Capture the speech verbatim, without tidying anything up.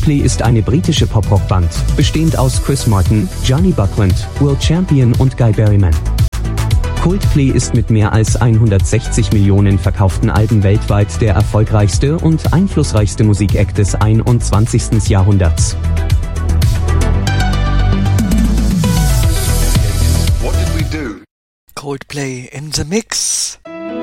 Coldplay ist eine britische Pop-Rock-Band, bestehend aus Chris Martin, Johnny Buckland, Will Champion und Guy Berryman. Coldplay ist mit mehr als hundertsechzig Millionen verkauften Alben weltweit der erfolgreichste und einflussreichste Musikact des einundzwanzigsten Jahrhunderts. Coldplay in the mix.